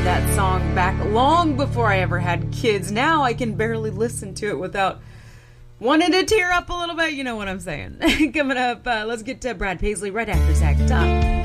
that song back long before I ever had kids. Now I can barely listen to it without wanting to tear up a little bit. You know what I'm saying. Coming up, let's get to Brad Paisley right after Zach Top.